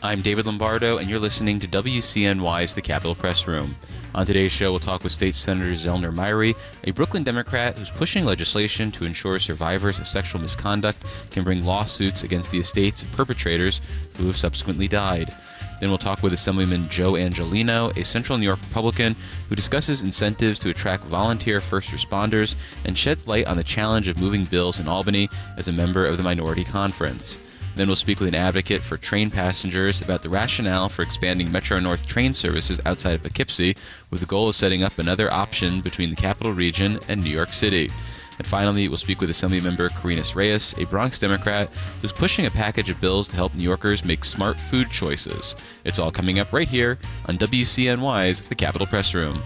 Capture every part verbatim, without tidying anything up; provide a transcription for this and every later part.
I'm David Lombardo, and you're listening to W C N Y's The Capitol Press Room. On today's show, we'll talk with State Senator Zellner Myrie, a Brooklyn Democrat who's pushing legislation to ensure survivors of sexual misconduct can bring lawsuits against the estates of perpetrators who have subsequently died. Then we'll talk with Assemblyman Joe Angelino, a Central New York Republican who discusses incentives to attract volunteer first responders and sheds light on the challenge of moving bills in Albany as a member of the Minority Conference. Then we'll speak with an advocate for train passengers about the rationale for expanding Metro-North train services outside of Poughkeepsie with the goal of setting up another option between the Capital Region and New York City. And finally, we'll speak with Assemblymember Carinas Reyes, a Bronx Democrat who's pushing a package of bills to help New Yorkers make smart food choices. It's all coming up right here on W C N Y's The Capitol Press Room.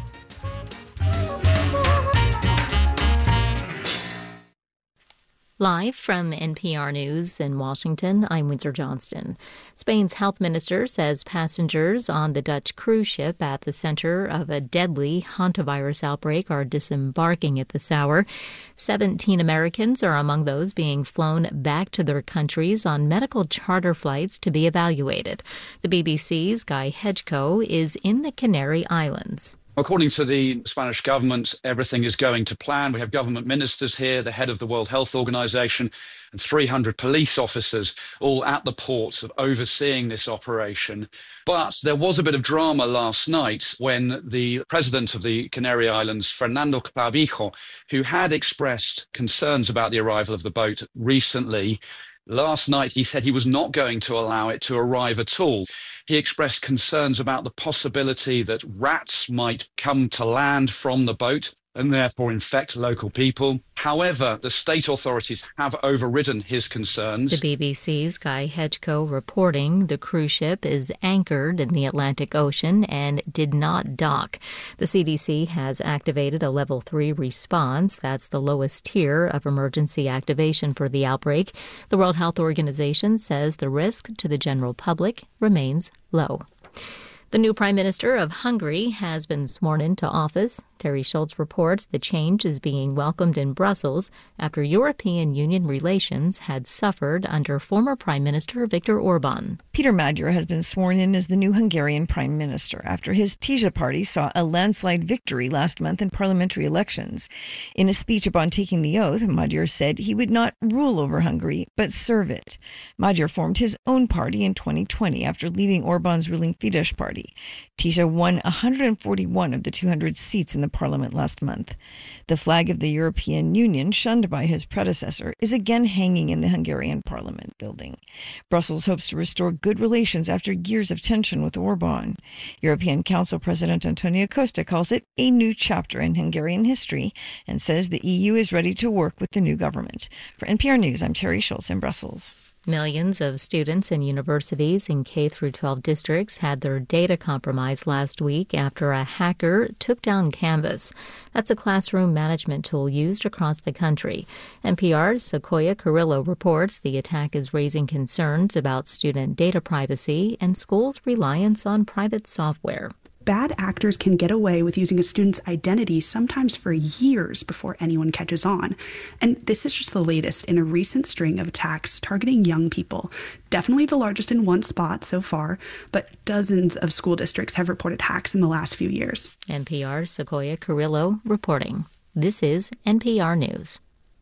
Live from N P R News in Washington, I'm Windsor Johnston. Spain's health minister says passengers on the Dutch cruise ship at the center of a deadly hantavirus outbreak are disembarking at this hour. Seventeen Americans are among those being flown back to their countries on medical charter flights to be evaluated. The B B C's Guy Hedgecoe is in the Canary Islands. According to the Spanish government, everything is going to plan. We have government ministers here, the head of the World Health Organization, and three hundred police officers all at the port overseeing this operation. But there was a bit of drama last night when the president of the Canary Islands, Fernando Clavijo, who had expressed concerns about the arrival of the boat recently, last night he said he was not going to allow it to arrive at all. He expressed concerns about the possibility that rats might come to land from the boat and therefore infect local people. However, the state authorities have overridden his concerns. The B B C's Guy Hedgecoe reporting the cruise ship is anchored in the Atlantic Ocean and did not dock. The C D C has activated a level three response. That's the lowest tier of emergency activation for the outbreak. The World Health Organization says the risk to the general public remains low. The new Prime Minister of Hungary has been sworn into office. Terry Schultz reports the change is being welcomed in Brussels after European Union relations had suffered under former Prime Minister Viktor Orban. Peter Magyar has been sworn in as the new Hungarian Prime Minister after his Tisza party saw a landslide victory last month in parliamentary elections. In a speech upon taking the oath, Magyar said he would not rule over Hungary, but serve it. Magyar formed his own party in twenty twenty after leaving Orban's ruling Fidesz party. Tisza won one hundred forty-one of the two hundred seats in the parliament last month. The flag of the European Union, shunned by his predecessor, is again hanging in the Hungarian parliament building. Brussels hopes to restore good relations after years of tension with Orban. European Council President Antonio Costa calls it a new chapter in Hungarian history and says the E U is ready to work with the new government. For N P R News, I'm Terry Schultz in Brussels. Millions of students in universities in K through twelve districts had their data compromised last week after a hacker took down Canvas. That's a classroom management tool used across the country. N P R's Sequoia Carrillo reports the attack is raising concerns about student data privacy and schools' reliance on private software. Bad actors can get away with using a student's identity sometimes for years before anyone catches on. And this is just the latest in a recent string of attacks targeting young people. Definitely the largest in one spot so far, but dozens of school districts have reported hacks in the last few years. N P R's Sequoia Carrillo reporting. This is N P R News.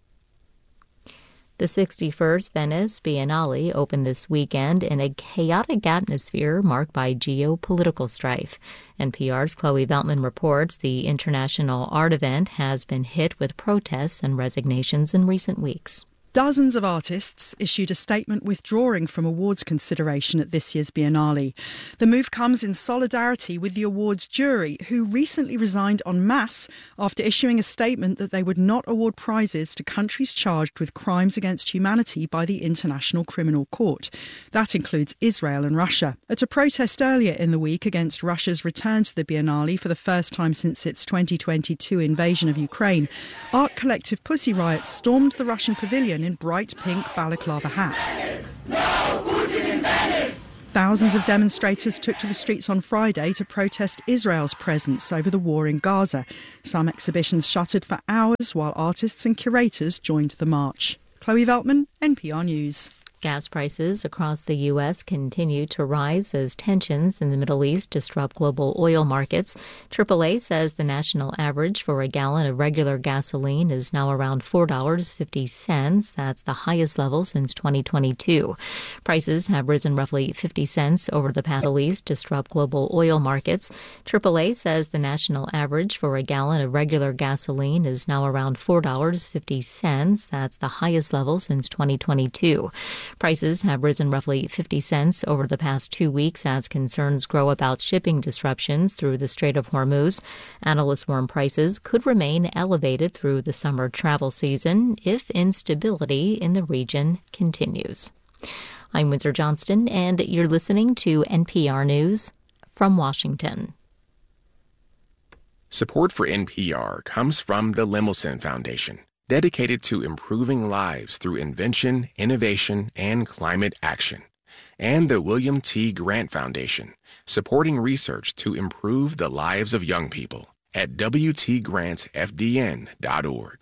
The sixty-first Venice Biennale opened this weekend in a chaotic atmosphere marked by geopolitical strife. N P R's Chloe Veltman reports the international art event has been hit with protests and resignations in recent weeks. Dozens of artists issued a statement withdrawing from awards consideration at this year's Biennale. The move comes in solidarity with the awards jury, who recently resigned en masse after issuing a statement that they would not award prizes to countries charged with crimes against humanity by the International Criminal Court. That includes Israel and Russia. At a protest earlier in the week against Russia's return to the Biennale for the first time since its twenty twenty-two invasion of Ukraine, art collective Pussy Riot stormed the Russian pavilion in bright pink balaclava hats. No Putin in Venice! Thousands of demonstrators took to the streets on Friday to protest Israel's presence over the war in Gaza. Some exhibitions shuttered for hours while artists and curators joined the march. Chloe Veltman, N P R News. Gas prices across the U S continue to rise as tensions in the Middle East disrupt global oil markets. triple A says the national average for a gallon of regular gasoline is now around four dollars and fifty cents. That's the highest level since twenty twenty-two. Prices have risen roughly fifty cents over the past East disrupt global oil markets. triple A says the national average for a gallon of regular gasoline is now around four dollars and fifty cents. That's the highest level since twenty twenty-two. Prices have risen roughly fifty cents over the past two weeks as concerns grow about shipping disruptions through the Strait of Hormuz. Analysts warn prices could remain elevated through the summer travel season if instability in the region continues. I'm Windsor Johnston, and you're listening to N P R News from Washington. Support for N P R comes from the Lemelson Foundation, dedicated to improving lives through invention, innovation, and climate action. And the William T. Grant Foundation, supporting research to improve the lives of young people at w t grant f d n dot org.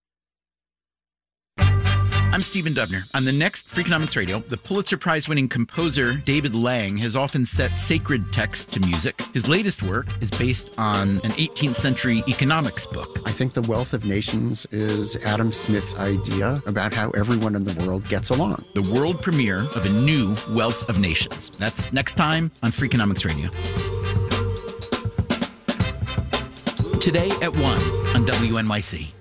I'm Stephen Dubner. On the next Freakonomics Radio, the Pulitzer Prize-winning composer David Lang has often set sacred text to music. His latest work is based on an eighteenth century economics book. I think The Wealth of Nations is Adam Smith's idea about how everyone in the world gets along. The world premiere of a new Wealth of Nations. That's next time on Freakonomics Radio. Today at one on W N Y C.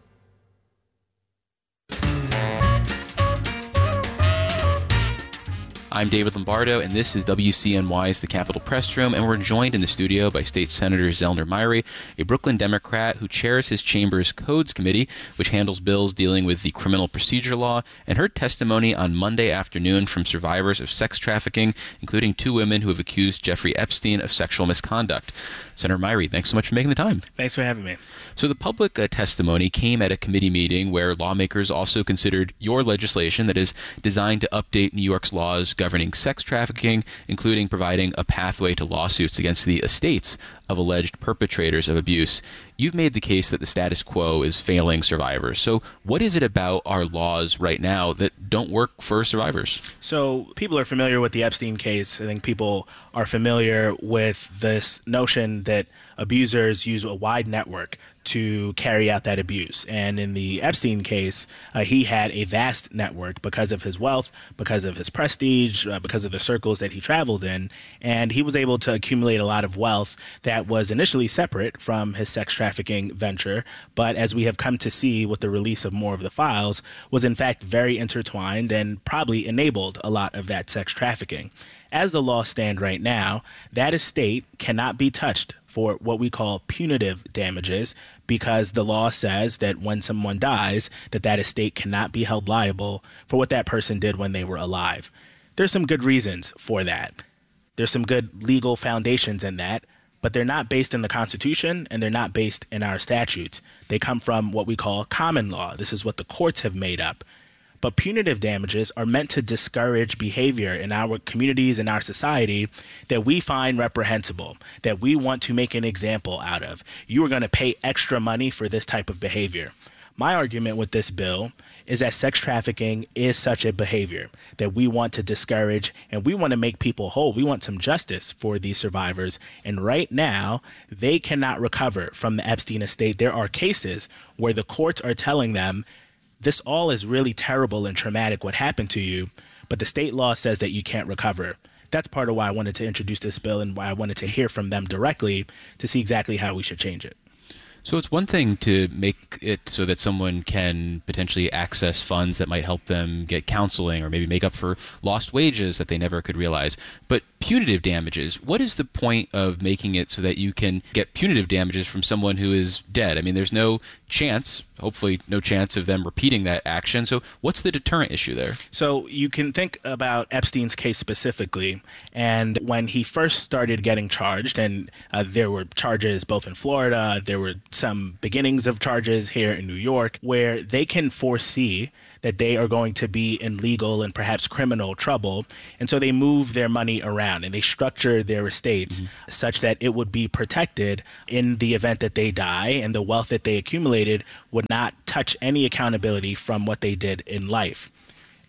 I'm David Lombardo, and this is W C N Y's The Capitol Press Room, and we're joined in the studio by State Senator Zellner Myrie, a Brooklyn Democrat who chairs his chamber's Codes Committee, which handles bills dealing with the criminal procedure law, and heard testimony on Monday afternoon from survivors of sex trafficking, including two women who have accused Jeffrey Epstein of sexual misconduct. Senator Myrie, thanks so much for making the time. Thanks for having me. So the public uh, testimony came at a committee meeting where lawmakers also considered your legislation that is designed to update New York's laws governing sex trafficking, including providing a pathway to lawsuits against the estates of alleged perpetrators of abuse. You've made the case that the status quo is failing survivors. So what is it about our laws right now that don't work for survivors? So people are familiar with the Epstein case. I think people are familiar with this notion that abusers use a wide network to carry out that abuse. And in the Epstein case, uh, he had a vast network because of his wealth, because of his prestige, uh, because of the circles that he traveled in. And he was able to accumulate a lot of wealth that was initially separate from his sex trafficking venture, but as we have come to see with the release of more of the files, was in fact very intertwined and probably enabled a lot of that sex trafficking. As the laws stand right now, that estate cannot be touched for what we call punitive damages, because the law says that when someone dies, that that estate cannot be held liable for what that person did when they were alive. There's some good reasons for that. There's some good legal foundations in that, but they're not based in the Constitution and they're not based in our statutes. They come from what we call common law. This is what the courts have made up. But punitive damages are meant to discourage behavior in our communities and our society that we find reprehensible, that we want to make an example out of. You are going to pay extra money for this type of behavior. My argument with this bill is that sex trafficking is such a behavior that we want to discourage, and we want to make people whole. We want some justice for these survivors. And right now, they cannot recover from the Epstein estate. There are cases where the courts are telling them, this all is really terrible and traumatic what happened to you, but the state law says that you can't recover. That's part of why I wanted to introduce this bill and why I wanted to hear from them directly to see exactly how we should change it. So it's one thing to make it so that someone can potentially access funds that might help them get counseling or maybe make up for lost wages that they never could realize. But punitive damages, what is the point of making it so that you can get punitive damages from someone who is dead? I mean, there's no chance, hopefully no chance of them repeating that action. So what's the deterrent issue there? So you can think about Epstein's case specifically. And when he first started getting charged, and uh, there were charges both in Florida, there were some beginnings of charges here in New York, where they can foresee that they are going to be in legal and perhaps criminal trouble. And so they move their money around and they structure their estates mm-hmm. such that it would be protected in the event that they die, and the wealth that they accumulated would not touch any accountability from what they did in life.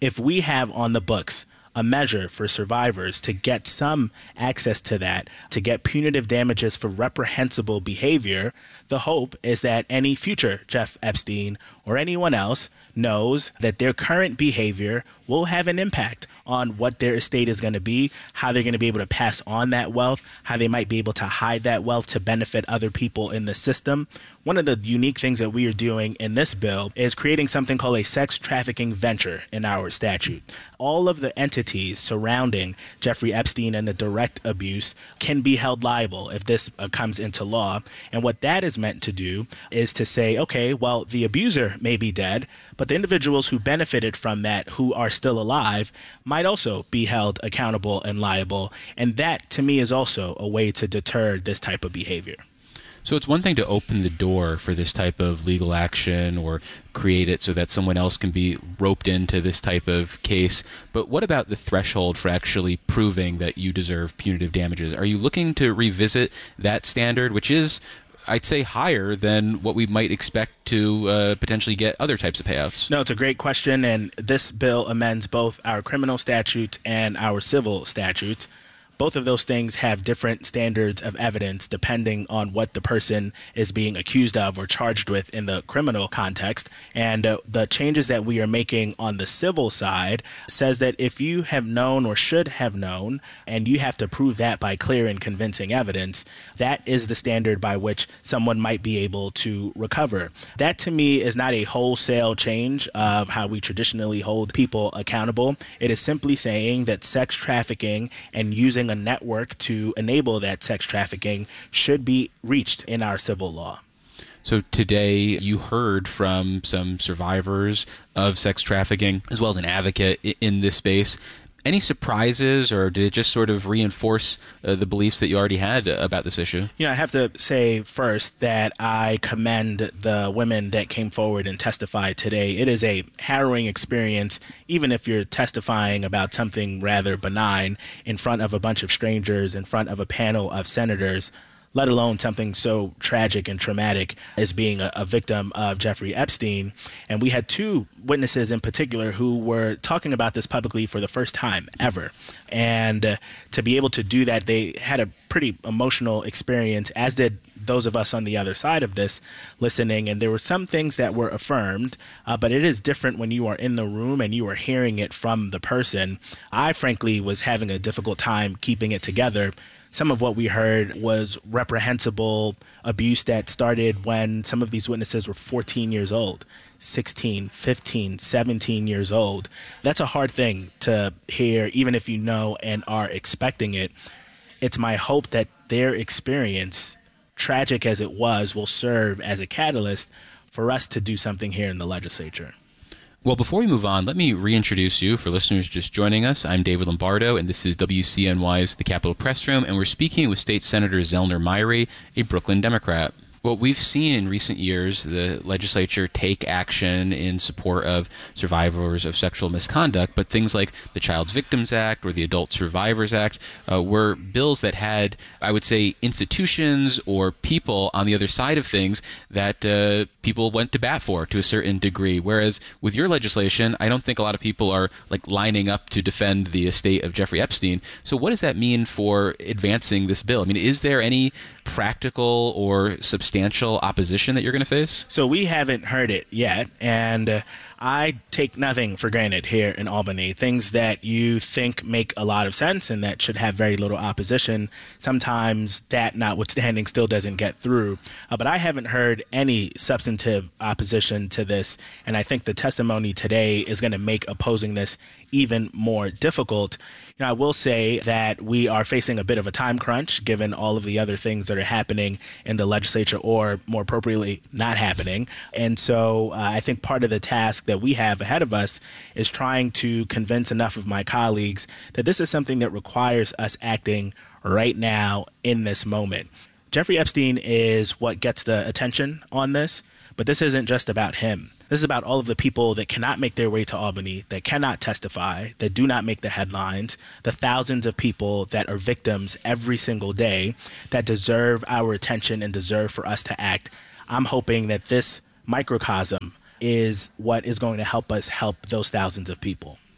if we have on the books a measure for survivors to get some access to that, to get punitive damages for reprehensible behavior, the hope is that any future Jeff Epstein or anyone else knows that their current behavior will have an impact on what their estate is going to be, how they're going to be able to pass on that wealth, how they might be able to hide that wealth to benefit other people in the system. One of the unique things that we are doing in this bill is creating something called a sex trafficking venture in our statute. All of the entities surrounding Jeffrey Epstein and the direct abuse can be held liable if this uh, comes into law. And what that is meant to do is to say, okay, well, the abuser may be dead, but the individuals who benefited from that, who are still alive, might also be held accountable and liable. And that, to me, is also a way to deter this type of behavior. So it's one thing to open the door for this type of legal action or create it so that someone else can be roped into this type of case. But what about the threshold for actually proving that you deserve punitive damages? Are you looking to revisit that standard, which is, I'd say, higher than what we might expect to uh, potentially get other types of payouts? No, it's a great question. And this bill amends both our criminal statutes and our civil statutes. Both of those things have different standards of evidence depending on what the person is being accused of or charged with in the criminal context. And uh, the changes that we are making on the civil side says that if you have known or should have known, and you have to prove that by clear and convincing evidence, that is the standard by which someone might be able to recover. That, to me, is not a wholesale change of how we traditionally hold people accountable. It is simply saying that sex trafficking and using a network to enable that sex trafficking should be reached in our civil law. So today you heard from some survivors of sex trafficking as well as an advocate in this space. Any surprises, or did it just sort of reinforce uh, the beliefs that you already had about this issue? You know, I have to say first that I commend the women that came forward and testified today. It is a harrowing experience, even if you're testifying about something rather benign in front of a bunch of strangers, in front of a panel of senators, let alone something so tragic and traumatic as being a, a victim of Jeffrey Epstein. And we had two witnesses in particular who were talking about this publicly for the first time ever. And uh, to be able to do that, they had a pretty emotional experience, as did those of us on the other side of this listening. And there were some things that were affirmed, uh, but it is different when you are in the room and you are hearing it from the person. I, frankly, was having a difficult time keeping it together. Some of what we heard was reprehensible abuse that started when some of these witnesses were fourteen years old, sixteen, fifteen, seventeen years old. That's a hard thing to hear, even if you know and are expecting it. It's my hope that their experience, tragic as it was, will serve as a catalyst for us to do something here in the legislature. Well, before we move on, let me reintroduce you for listeners just joining us. I'm David Lombardo, and this is W C N Y's The Capitol Press Room, and we're speaking with State Senator Zellner Myrie, a Brooklyn Democrat. Well, we've seen in recent years the legislature take action in support of survivors of sexual misconduct, but things like the Child Victims Act or the Adult Survivors Act uh, were bills that had, I would say, institutions or people on the other side of things that uh, people went to bat for to a certain degree. Whereas with your legislation, I don't think a lot of people are like lining up to defend the estate of Jeffrey Epstein. So what does that mean for advancing this bill? I mean, is there any practical or substantial opposition that you're going to face? So we haven't heard it yet, and uh, I take nothing for granted here in Albany. Things that you think make a lot of sense and that should have very little opposition, sometimes that notwithstanding still doesn't get through. Uh, but I haven't heard any substantive opposition to this, and I think the testimony today is going to make opposing this even more difficult. You know, I will say that we are facing a bit of a time crunch given all of the other things that are happening in the legislature, or more appropriately, not happening. And so uh, I think part of the task that we have ahead of us is trying to convince enough of my colleagues that this is something that requires us acting right now in this moment. Jeffrey Epstein is what gets the attention on this, but this isn't just about him. This is about all of the people that cannot make their way to Albany, that cannot testify, that do not make the headlines, the thousands of people that are victims every single day that deserve our attention and deserve for us to act. I'm hoping that this microcosm is what is going to help us help those thousands of people.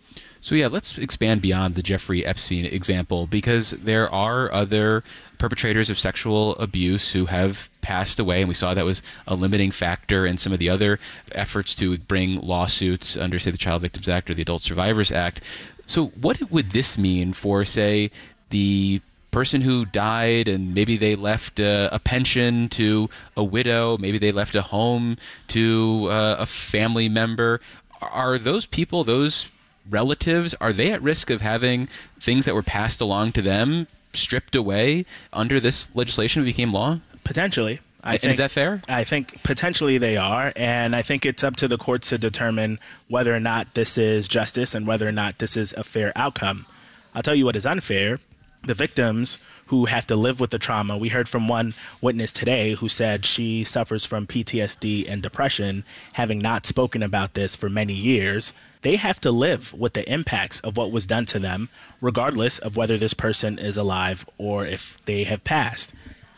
So yeah, let's expand beyond the Jeffrey Epstein example, because there are other perpetrators of sexual abuse who have passed away, and we saw that was a limiting factor in some of the other efforts to bring lawsuits under, say, the Child Victims Act or the Adult Survivors Act. So what would this mean for, say, the person who died and maybe they left a, a pension to a widow, maybe they left a home to uh, a family member? Are those people, those relatives, are they at risk of having things that were passed along to them stripped away under this legislation that became law? Potentially. I and think, is that fair? I think potentially they are, and I think it's up to the courts to determine whether or not this is justice and whether or not this is a fair outcome. I'll tell you what is unfair. The victims who have to live with the trauma. We heard from one witness today who said she suffers from P T S D and depression, having not spoken about this for many years. They have to live with the impacts of what was done to them, regardless of whether this person is alive or if they have passed.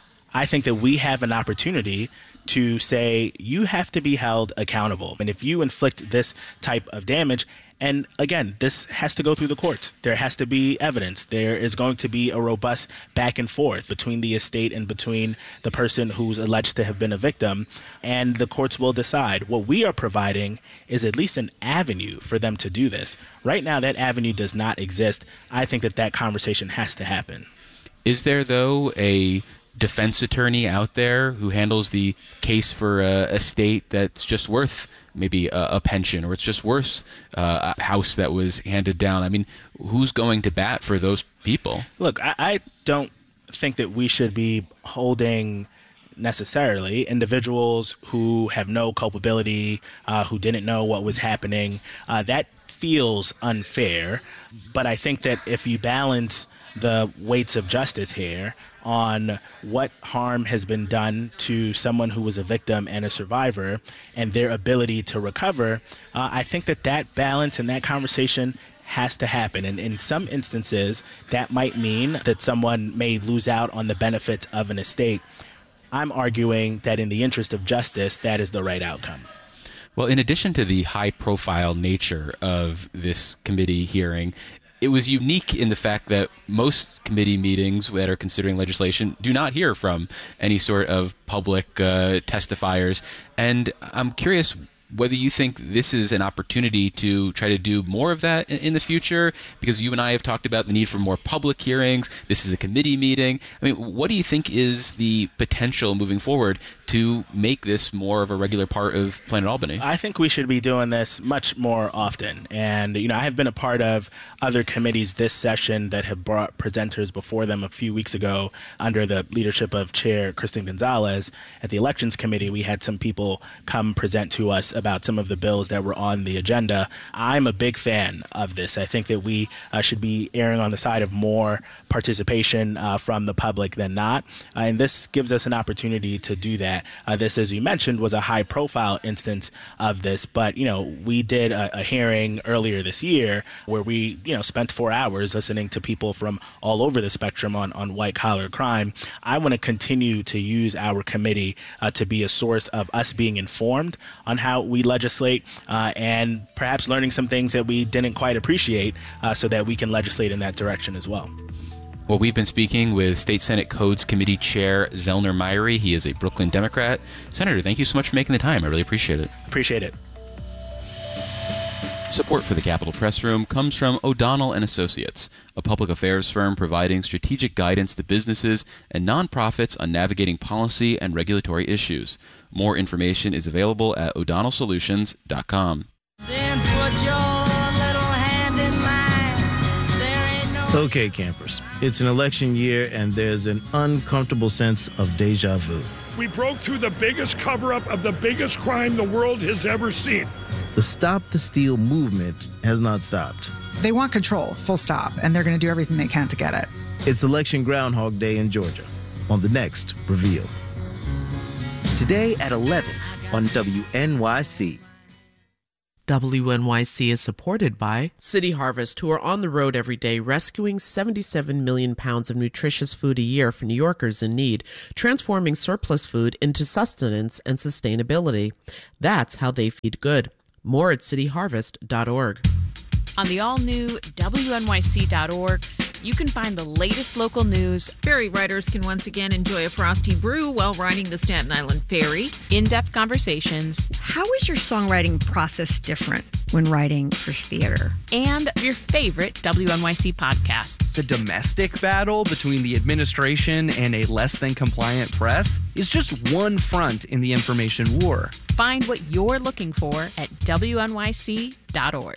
I think that we have an opportunity to say you have to be held accountable. And if you inflict this type of damage, and again, this has to go through the courts. There has to be evidence. There is going to be a robust back and forth between the estate and between the person who's alleged to have been a victim, and the courts will decide. What we are providing is at least an avenue for them to do this. Right now, that avenue does not exist. I think that that conversation has to happen. Is there, though, a defense attorney out there who handles the case for a estate that's just worth maybe a, a pension, or it's just worth uh, a house that was handed down? I mean, who's going to bat for those people? Look, I, I don't think that we should be holding necessarily individuals who have no culpability, uh, who didn't know what was happening. Uh, that feels unfair. But I think that if you balance the weights of justice here on what harm has been done to someone who was a victim and a survivor and their ability to recover, uh, I think that that balance and that conversation has to happen. And in some instances, that might mean that someone may lose out on the benefits of an estate. I'm arguing that in the interest of justice, that is the right outcome. Well, in addition to the high-profile nature of this committee hearing, it was unique in the fact that most committee meetings that are considering legislation do not hear from any sort of public uh, testifiers. And I'm curious whether you think this is an opportunity to try to do more of that in, in the future, because you and I have talked about the need for more public hearings. This is a committee meeting. I mean, what do you think is the potential moving forward to make this more of a regular part of Planet Albany? I think we should be doing this much more often. And, you know, I have been a part of other committees this session that have brought presenters before them. A few weeks ago, under the leadership of Chair Kristen Gonzalez, at the Elections Committee, we had some people come present to us about some of the bills that were on the agenda. I'm a big fan of this. I think that we uh, should be erring on the side of more participation uh, from the public than not. Uh, and this gives us an opportunity to do that. Uh, this, as you mentioned, was a high-profile instance of this, but, you know, we did a, a hearing earlier this year where we, you know, spent four hours listening to people from all over the spectrum on, on white-collar crime. I want to continue to use our committee uh, to be a source of us being informed on how we legislate uh, and perhaps learning some things that we didn't quite appreciate uh, so that we can legislate in that direction as well. Well, we've been speaking with State Senate Codes Committee Chair Zellner Myrie. He is a Brooklyn Democrat. Senator, thank you so much for making the time. I really appreciate it. Appreciate it. Support for the Capitol Press Room comes from O'Donnell and Associates, a public affairs firm providing strategic guidance to businesses and nonprofits on navigating policy and regulatory issues. More information is available at o'donnell solutions dot com. Then put your little hand in mine. There ain't no... Okay, campers. It's an election year, and there's an uncomfortable sense of deja vu. We broke through the biggest cover-up of the biggest crime the world has ever seen. The Stop the Steal movement has not stopped. They want control, full stop, and they're going to do everything they can to get it. It's Election Groundhog Day in Georgia on the next Reveal. Today at eleven on W N Y C. W N Y C is supported by City Harvest, who are on the road every day rescuing seventy-seven million pounds of nutritious food a year for New Yorkers in need, transforming surplus food into sustenance and sustainability. That's how they feed good. More at city harvest dot org. On the all-new W N Y C dot org, you can find the latest local news. Ferry riders can once again enjoy a frosty brew while riding the Staten Island Ferry. In-depth conversations. How is your songwriting process different when writing for theater? And your favorite W N Y C podcasts. The domestic battle between the administration and a less than compliant press is just one front in the information war. Find what you're looking for at W N Y C dot org.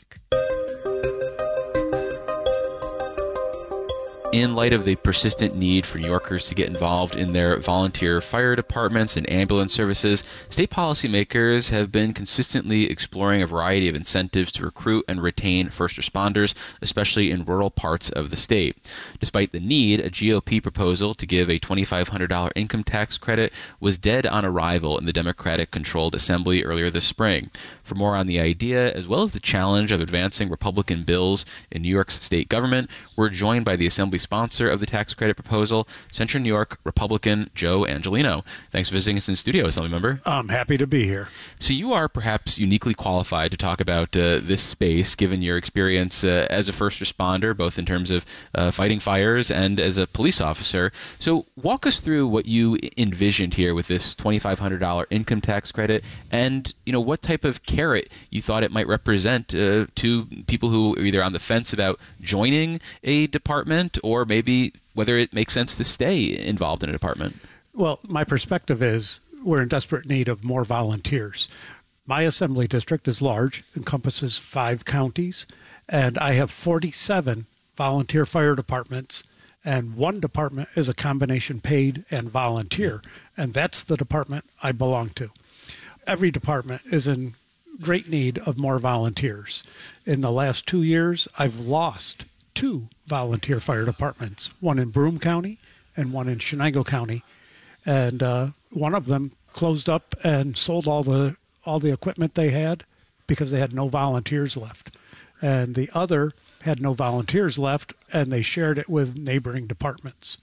In light of the persistent need for New Yorkers to get involved in their volunteer fire departments and ambulance services, state policymakers have been consistently exploring a variety of incentives to recruit and retain first responders, especially in rural parts of the state. Despite the need, a G O P proposal to give a twenty-five hundred dollars income tax credit was dead on arrival in the Democratic-controlled Assembly earlier this spring. For more on the idea, as well as the challenge of advancing Republican bills in New York's state government, we're joined by the Assembly sponsor of the tax credit proposal, Central New York Republican Joe Angelino. Thanks for visiting us in studio, Assembly member. I'm happy to be here. So you are perhaps uniquely qualified to talk about uh, this space, given your experience uh, as a first responder, both in terms of uh, fighting fires and as a police officer. So walk us through what you envisioned here with this twenty-five hundred dollars income tax credit, and you know what type of carrot you thought it might represent uh, to people who are either on the fence about joining a department or maybe whether it makes sense to stay involved in a department. Well, my perspective is we're in desperate need of more volunteers. My assembly district is large, encompasses five counties, and I have forty-seven volunteer fire departments, and one department is a combination paid and volunteer, and that's the department I belong to. Every department is in great need of more volunteers. In the last two years, I've lost two volunteer fire departments, one in Broome County and one in Chenango County. And uh, one of them closed up and sold all the all the equipment they had because they had no volunteers left. And the other had no volunteers left, and they shared it with neighboring departments.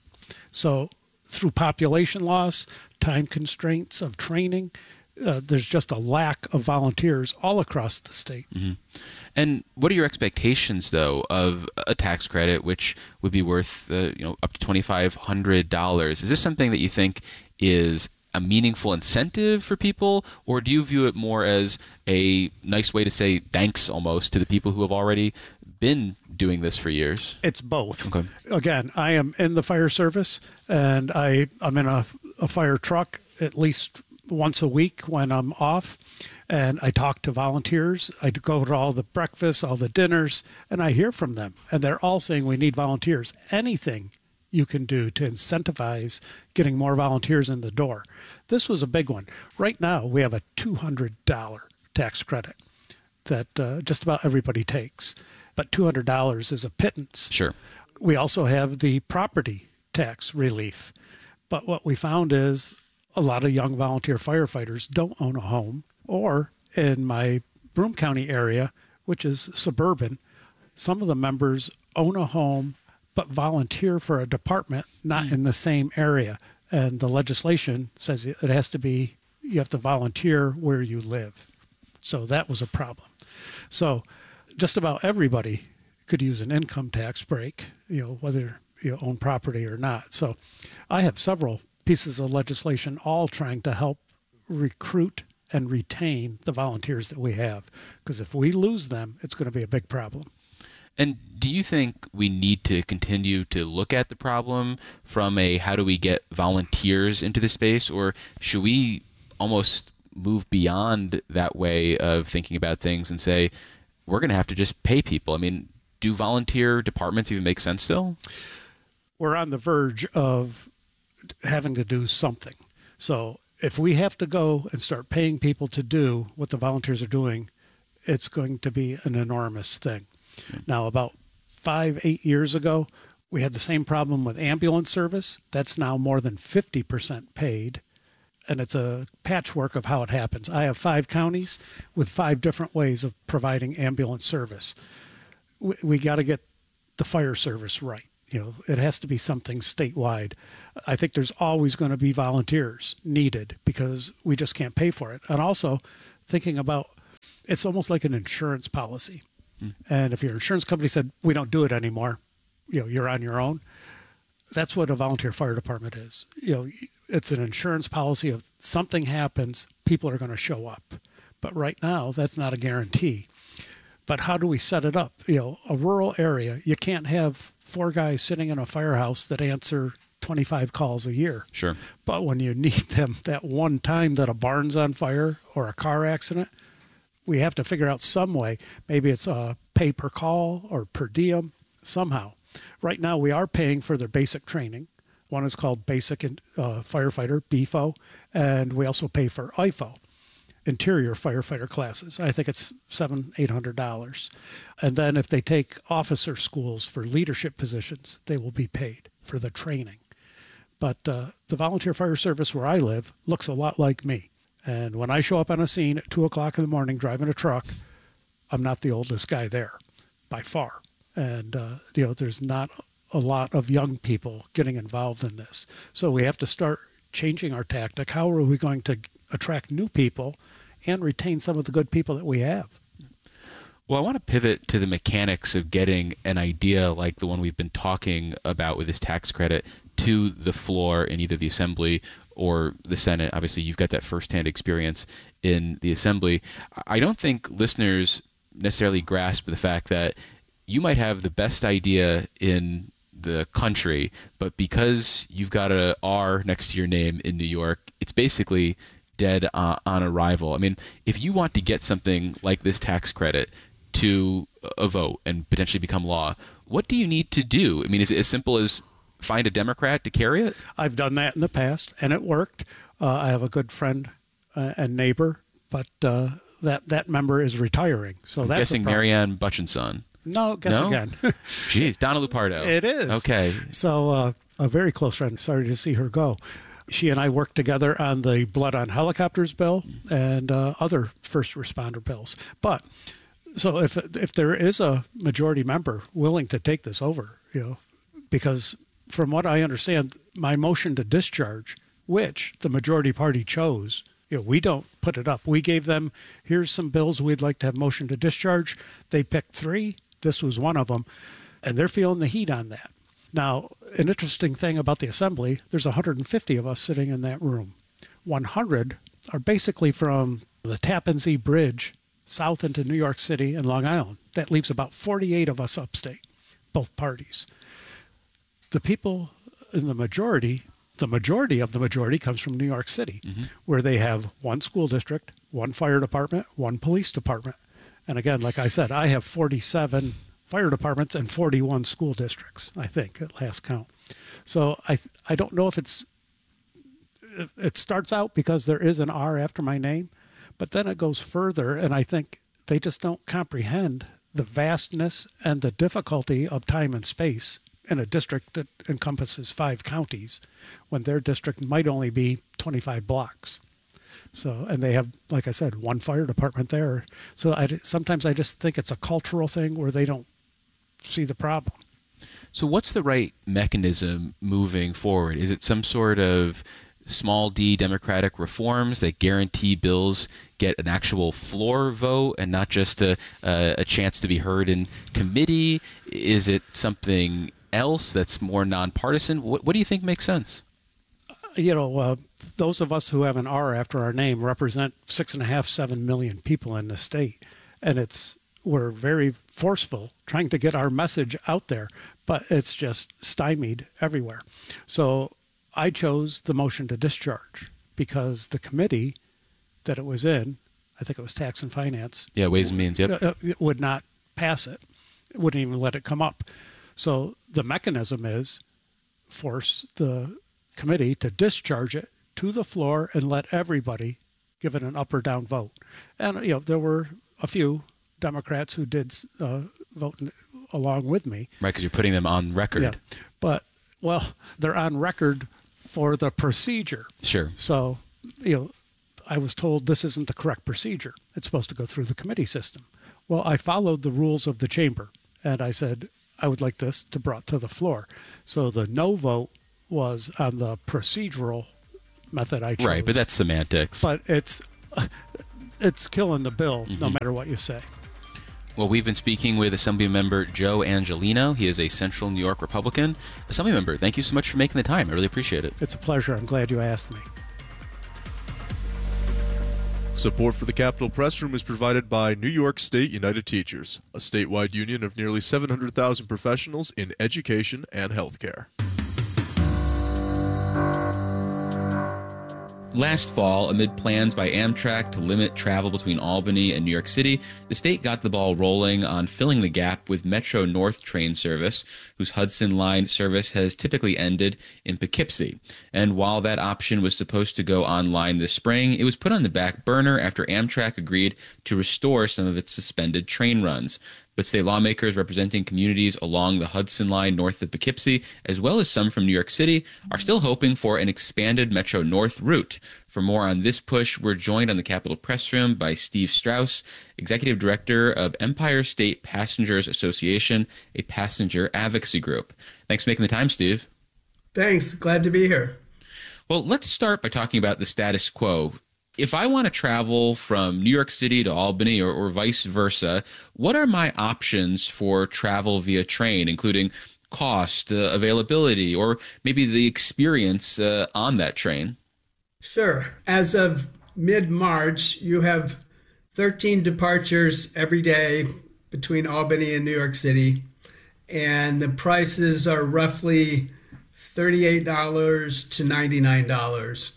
So through population loss, time constraints of training, Uh, there's just a lack of volunteers all across the state. Mm-hmm. And what are your expectations, though, of a tax credit which would be worth uh, you know, up to twenty-five hundred dollars? Is this something that you think is a meaningful incentive for people, or do you view it more as a nice way to say thanks almost to the people who have already been doing this for years? It's both. Okay. Again, I am in the fire service, and I, I'm in a, a fire truck at least once a week when I'm off, and I talk to volunteers. I go to all the breakfasts, all the dinners, and I hear from them, and they're all saying we need volunteers. Anything you can do to incentivize getting more volunteers in the door. This was a big one. Right now, we have a two hundred dollars tax credit that uh, just about everybody takes, but two hundred dollars is a pittance. Sure. We also have the property tax relief, but what we found is a lot of young volunteer firefighters don't own a home, or in my Broome County area, which is suburban, some of the members own a home but volunteer for a department not mm. in the same area. And the legislation says it has to be, you have to volunteer where you live. So that was a problem. So just about everybody could use an income tax break, you know, whether you own property or not. So I have several pieces of legislation all trying to help recruit and retain the volunteers that we have. Because if we lose them, it's going to be a big problem. And do you think we need to continue to look at the problem from a how do we get volunteers into the space, or should we almost move beyond that way of thinking about things and say we're going to have to just pay people? I mean, do volunteer departments even make sense still? We're on the verge of having to do something. So if we have to go and start paying people to do what the volunteers are doing, it's going to be an enormous thing. Yeah. Now, about five, eight years ago, we had the same problem with ambulance service. That's now more than fifty percent paid. And it's a patchwork of how it happens. I have five counties with five different ways of providing ambulance service. We, we got to get the fire service right. You know, it has to be something statewide. I think there's always going to be volunteers needed because we just can't pay for it. And also thinking about, it's almost like an insurance policy. Mm. And if your insurance company said, we don't do it anymore, you know, you're on your own. That's what a volunteer fire department is. You know, it's an insurance policy of something happens, people are going to show up. But right now, that's not a guarantee. But how do we set it up? You know, a rural area, you can't have four guys sitting in a firehouse that answer twenty-five calls a year. Sure. But when you need them that one time that a barn's on fire or a car accident, we have to figure out some way. Maybe it's a pay per call or per diem somehow. Right now, we are paying for their basic training. One is called Basic uh, Firefighter, B F O, and we also pay for I F O, Interior Firefighter classes. I think it's seven, eight hundred dollars. And then if they take officer schools for leadership positions, they will be paid for the training. But uh, the volunteer fire service where I live looks a lot like me. And when I show up on a scene at two o'clock in the morning driving a truck, I'm not the oldest guy there, by far. And, uh, you know, there's not a lot of young people getting involved in this. So we have to start changing our tactic. How are we going to attract new people and retain some of the good people that we have? Well, I want to pivot to the mechanics of getting an idea like the one we've been talking about with this tax credit to the floor in either the Assembly or the Senate. Obviously, you've got that firsthand experience in the Assembly. I don't think listeners necessarily grasp the fact that you might have the best idea in the country, but because you've got a R next to your name in New York, it's basically dead uh, on arrival. I mean, if you want to get something like this tax credit to a vote and potentially become law, what do you need to do? I mean, is it as simple as find a Democrat to carry it? I've done that in the past, and it worked. Uh, I have a good friend uh, and neighbor, but uh, that, that member is retiring. So I'm that's guessing Marianne Butchinson. No, guess no? again. Jeez, Donna Lupardo. It is. Okay. So uh, a very close friend. Sorry to see her go. She and I worked together on the Blood on Helicopters bill and uh, other first responder bills. But so if if there is a majority member willing to take this over, you know, because from what I understand, my motion to discharge, which the majority party chose, you know, we don't put it up. We gave them, here's some bills we'd like to have motion to discharge. They picked three. This was one of them, and they're feeling the heat on that. Now, an interesting thing about the Assembly, there's one hundred fifty of us sitting in that room. one hundred are basically from the Tappan Zee Bridge south into New York City and Long Island. That leaves about forty-eight of us upstate, both parties. The people in the majority, the majority of the majority comes from New York City, mm-hmm. where they have one school district, one fire department, one police department. And again, like I said, I have forty-seven fire departments and forty-one school districts, I think, at last count. So I I don't know if it's, it starts out because there is an R after my name, but then it goes further, and I think they just don't comprehend the vastness and the difficulty of time and space in a district that encompasses five counties when their district might only be twenty-five blocks. So, and they have, like I said, one fire department there. So I, sometimes I just think it's a cultural thing where they don't see the problem. So what's the right mechanism moving forward? Is it some sort of small d democratic reforms that guarantee bills get an actual floor vote and not just a, a, a chance to be heard in committee? Is it something else that's more nonpartisan? What, what do you think makes sense? You know, uh, those of us who have an R after our name represent six and a half, seven million people in the state. And it's, we're very forceful trying to get our message out there, but it's just stymied everywhere. So I chose the motion to discharge because the committee that it was in, I think it was Tax and Finance. Yeah, Ways and Means, yep. Uh, would not pass it. It wouldn't even let it come up. So the mechanism is force the committee to discharge it to the floor and let everybody give it an up or down vote. And, you know, there were a few Democrats who did uh, vote along with me. Right, because you're putting them on record. Yeah. But, well, they're on record for the procedure. Sure. So, you know, I was told this isn't the correct procedure. It's supposed to go through the committee system. Well, I followed the rules of the chamber, and I said, I would like this to brought to the floor. So the no vote was on the procedural method I chose. Right, but that's semantics. But it's it's killing the bill, mm-hmm. no matter what you say. Well, we've been speaking with Assemblymember Joe Angelino. He is a Central New York Republican. Assemblymember, thank you so much for making the time. I really appreciate it. It's a pleasure. I'm glad you asked me. Support for the Capitol Press Room is provided by New York State United Teachers, a statewide union of nearly seven hundred thousand professionals in education and healthcare. Last fall, amid plans by Amtrak to limit travel between Albany and New York City, the state got the ball rolling on filling the gap with Metro North train service, whose Hudson Line service has typically ended in Poughkeepsie. And while that option was supposed to go online this spring, it was put on the back burner after Amtrak agreed to restore some of its suspended train runs. But state lawmakers representing communities along the Hudson Line north of Poughkeepsie, as well as some from New York City, are still hoping for an expanded Metro North route. For more on this push, we're joined on the Capitol Press Room by Steve Strauss, Executive Director of Empire State Passengers Association, a passenger advocacy group. Thanks for making the time, Steve. Thanks. Glad to be here. Well, let's start by talking about the status quo. If I want to travel from New York City to Albany or, or vice versa, what are my options for travel via train, including cost, uh, availability, or maybe the experience uh, on that train? Sure. As of mid-March, you have thirteen departures every day between Albany and New York City, and the prices are roughly thirty-eight dollars to ninety-nine dollars.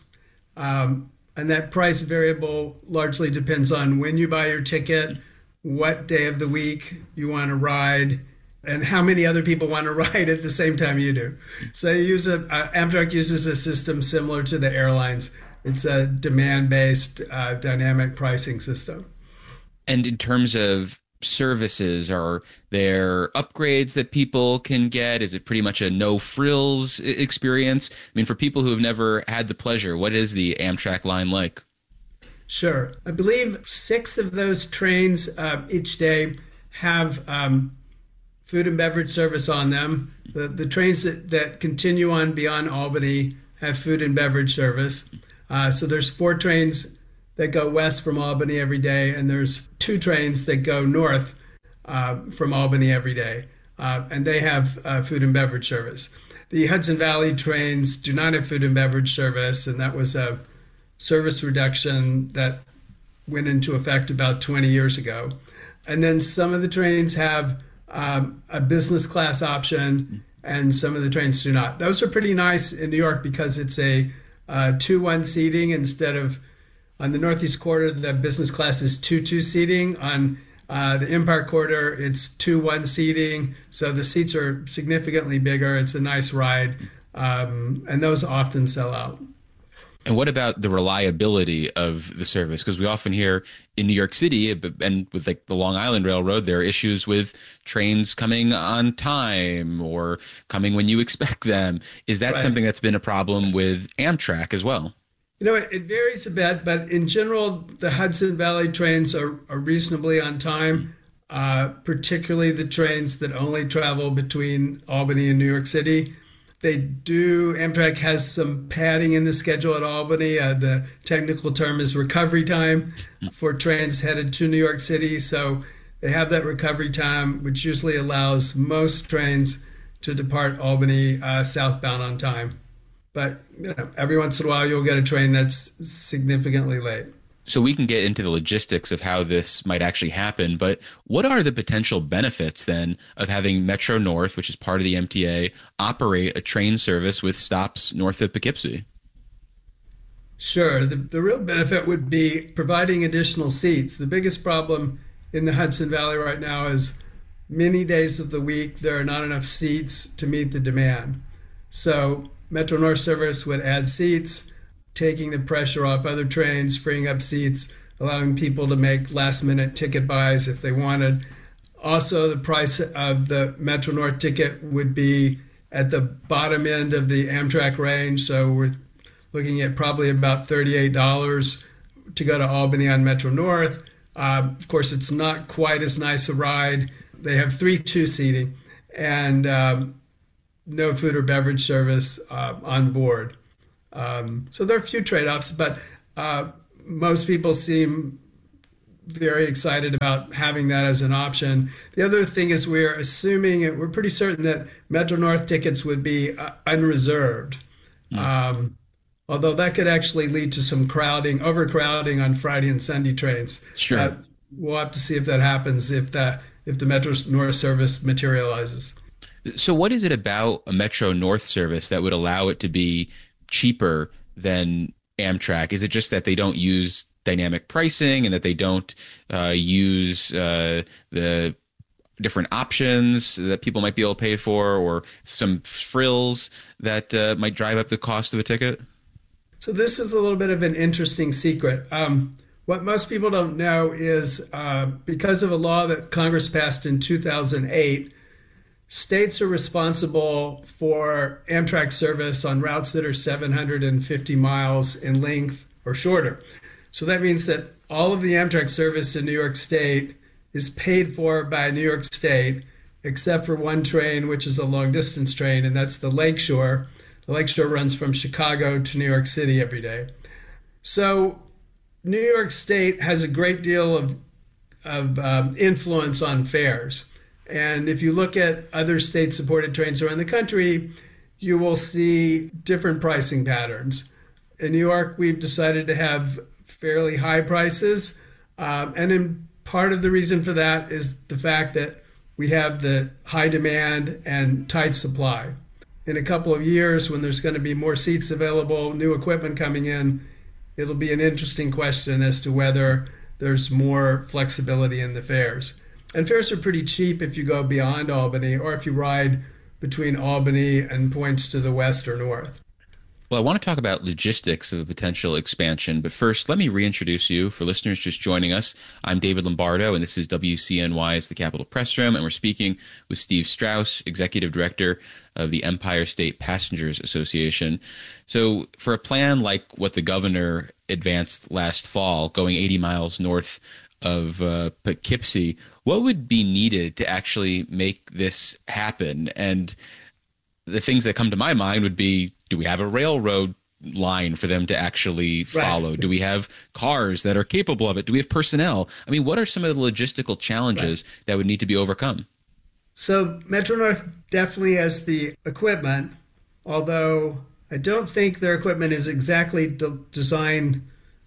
Um, And that price variable largely depends on when you buy your ticket, what day of the week you want to ride, and how many other people want to ride at the same time you do. So you use a, uh, Amtrak uses a system similar to the airlines. It's a demand-based uh, dynamic pricing system. And in terms of services, are there upgrades that people can get? Is it pretty much a no frills experience? I mean, for people who have never had the pleasure, what is the Amtrak line like? Sure. I believe six of those trains uh, each day have um, food and beverage service on them. The, the trains that, that continue on beyond Albany have food and beverage service. Uh, so there's four trains that go west from Albany every day, and there's two trains that go north uh, from Albany every day, uh, and they have uh, food and beverage service. The Hudson Valley trains do not have food and beverage service, and that was a service reduction that went into effect about twenty years ago. And then some of the trains have um, a business class option, and some of the trains do not. Those are pretty nice in New York because it's a uh, two one seating instead of on the Northeast Corridor, the business class is two two seating. On uh, the Empire Corridor, it's two one seating. So the seats are significantly bigger. It's a nice ride. Um, and those often sell out. And what about the reliability of the service? Because we often hear in New York City and with like the Long Island Railroad, there are issues with trains coming on time or coming when you expect them. Is that right. something that's been a problem with Amtrak as well? You know, it, it varies a bit, but in general, the Hudson Valley trains are, are reasonably on time, uh, particularly the trains that only travel between Albany and New York City. They do, Amtrak has some padding in the schedule at Albany. Uh, the technical term is recovery time for trains headed to New York City. So they have that recovery time, which usually allows most trains to depart Albany uh, southbound on time. But you know, every once in a while, you'll get a train that's significantly late. So we can get into the logistics of how this might actually happen, but what are the potential benefits then of having Metro North, which is part of the M T A, operate a train service with stops north of Poughkeepsie? Sure. The, the real benefit would be providing additional seats. The biggest problem in the Hudson Valley right now is many days of the week, there are not enough seats to meet the demand. So Metro North service would add seats, taking the pressure off other trains, freeing up seats, allowing people to make last-minute ticket buys if they wanted. Also, the price of the Metro North ticket would be at the bottom end of the Amtrak range, so we're looking at probably about thirty-eight dollars to go to Albany on Metro North. Uh, of course, it's not quite as nice a ride. They have three two-seating, and um, no food or beverage service uh, on board. Um, so there are a few trade-offs, but uh, most people seem very excited about having that as an option. The other thing is we're assuming, we're pretty certain that Metro-North tickets would be uh, unreserved. Mm. Um, although that could actually lead to some crowding, overcrowding on Friday and Sunday trains. Sure. Uh, we'll have to see if that happens, if the, if the Metro-North service materializes. So what is it about a Metro-North service that would allow it to be cheaper than Amtrak? Is it just that they don't use dynamic pricing and that they don't uh, use uh, the different options that people might be able to pay for, or some frills that uh, might drive up the cost of a ticket? So this is a little bit of an interesting secret. Um, what most people don't know is uh, because of a law that Congress passed in two thousand eight, states are responsible for Amtrak service on routes that are seven hundred fifty miles in length or shorter. So that means that all of the Amtrak service in New York State is paid for by New York State, except for one train, which is a long-distance train, and that's the Lakeshore. The Lakeshore runs from Chicago to New York City every day. So New York State has a great deal of, of um, influence on fares. And if you look at other state-supported trains around the country, you will see different pricing patterns. In New York, we've decided to have fairly high prices. Um, and in part of the reason for that is the fact that we have the high demand and tight supply. In a couple of years, when there's going to be more seats available, new equipment coming in, it'll be an interesting question as to whether there's more flexibility in the fares. And fares are pretty cheap if you go beyond Albany or if you ride between Albany and points to the west or north. Well, I want to talk about logistics of a potential expansion, but first, let me reintroduce you for listeners just joining us. I'm David Lombardo, and this is W C N Y's The Capitol Press Room, and we're speaking with Steve Strauss, Executive Director of the Empire State Passengers Association. So for a plan like what the governor advanced last fall, going eighty miles north of uh, Poughkeepsie, what would be needed to actually make this happen? And the things that come to my mind would be, do we have a railroad line for them to actually follow? Right. Do we have cars that are capable of it? Do we have personnel? I mean, what are some of the logistical challenges right. that would need to be overcome? So Metro-North definitely has the equipment, although I don't think their equipment is exactly de- designed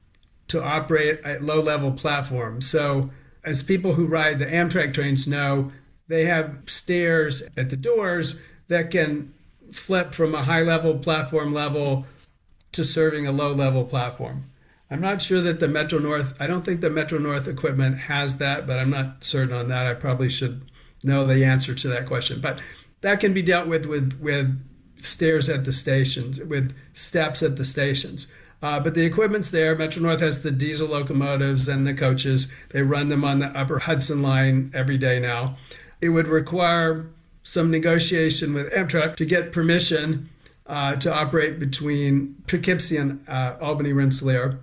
to operate at low-level platforms. So as people who ride the Amtrak trains know, they have stairs at the doors that can flip from a high-level platform level to serving a low-level platform. I'm not sure that the Metro-North, I don't think the Metro-North equipment has that, but I'm not certain on that. I probably should know the answer to that question. But that can be dealt with with, with stairs at the stations, with steps at the stations. Uh, but the equipment's there. Metro-North has the diesel locomotives and the coaches. They run them on the upper Hudson line every day now. It would require some negotiation with Amtrak to get permission uh, to operate between Poughkeepsie and uh, Albany Rensselaer.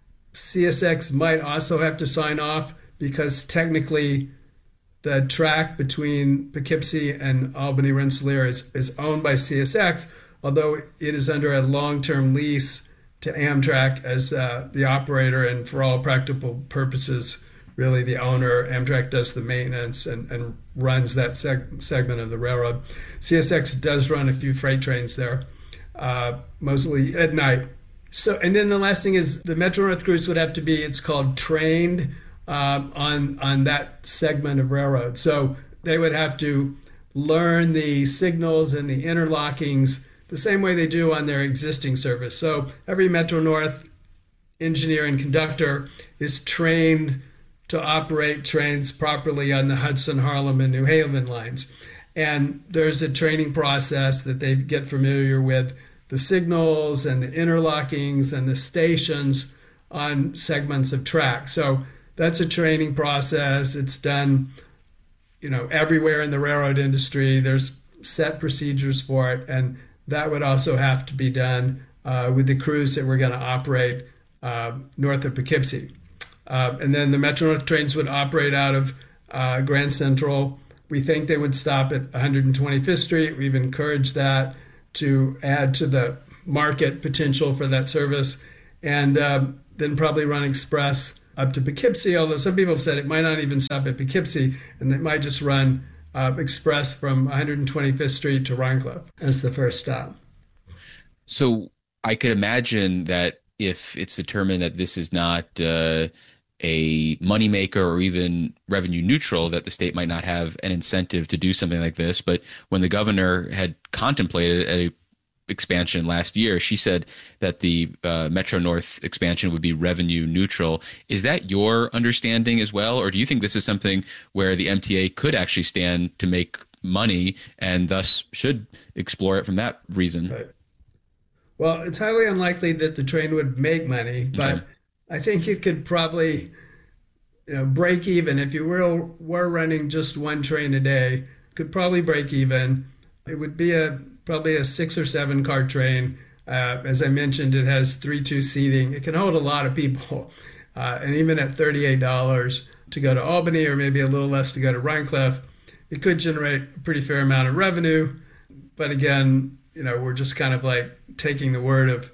C S X might also have to sign off because technically the track between Poughkeepsie and Albany Rensselaer is, is owned by C S X, although it is under a long-term lease to Amtrak as uh, the operator and for all practical purposes, really the owner. Amtrak does the maintenance and, and runs that seg- segment of the railroad. C S X does run a few freight trains there, uh, mostly at night. So, and then the last thing is the Metro-North crews would have to be, it's called trained um, on on that segment of railroad. So they would have to learn the signals and the interlockings the same way they do on their existing service. So every Metro-North engineer and conductor is trained to operate trains properly on the Hudson, Harlem, and New Haven lines. And there's a training process that they get familiar with the signals and the interlockings and the stations on segments of track. So that's a training process. It's done, you know, everywhere in the railroad industry. There's set procedures for it. And that would also have to be done uh, with the crews that we're going to operate uh, north of Poughkeepsie. Uh, and then the Metro-North trains would operate out of uh, Grand Central. We think they would stop at one hundred twenty-fifth Street. We've encouraged that to add to the market potential for that service. And um, then probably run express up to Poughkeepsie, although some people have said it might not even stop at Poughkeepsie, and it might just run uh, express from one hundred twenty-fifth Street to Rhinecliff as the first stop. So I could imagine that if it's determined that this is not uh, a moneymaker or even revenue neutral, that the state might not have an incentive to do something like this. But when the governor had contemplated a expansion last year, she said that the uh, Metro North expansion would be revenue neutral. Is that your understanding as well? Or do you think this is something where the M T A could actually stand to make money and thus should explore it from that reason? Right. Well, it's highly unlikely that the train would make money, but okay. I think it could probably, you know, break even. If you were, were running just one train a day, could probably break even. It would be a probably a six or seven car train. Uh, as I mentioned, it has three two seating. It can hold a lot of people. Uh, and even at thirty-eight dollars to go to Albany, or maybe a little less to go to Rhinecliff, it could generate a pretty fair amount of revenue. But again, you know, we're just kind of like taking the word of